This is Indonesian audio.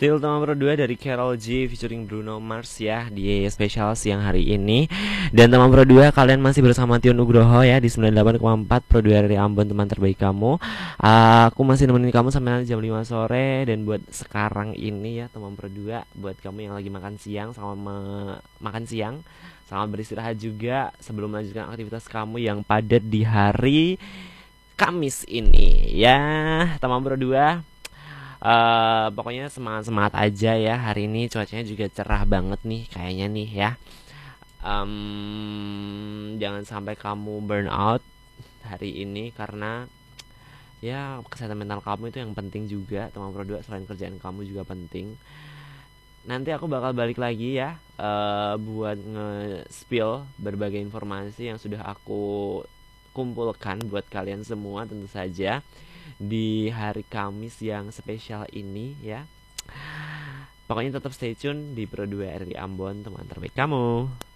Still nomor 2 dari Carol G featuring Bruno Mars ya di spesial siang hari ini. Dan teman Pro 2, kalian masih bersama Tion Nugroho ya di 98,4 Pro 2 dari Ambon, teman terbaik kamu. Aku masih nemenin kamu sampai nanti jam 5 sore. Dan buat sekarang ini ya teman Pro 2, buat kamu yang lagi makan siang, makan siang, selamat beristirahat juga sebelum melanjutkan aktivitas kamu yang padat di hari Kamis ini ya teman Pro 2. Pokoknya semangat-semangat aja ya. Hari ini cuacanya juga cerah banget nih kayaknya nih ya. Jangan sampai kamu burn out hari ini, karena ya kesehatan mental kamu itu yang penting juga teman Pro 2. Selain kerjaan kamu juga penting. Nanti aku bakal balik lagi ya, buat nge-spill berbagai informasi yang sudah aku kumpulkan buat kalian semua tentu saja di hari Kamis yang spesial ini ya. Pokoknya tetap stay tune di Pro 2 RRI Ambon, teman terbaik kamu.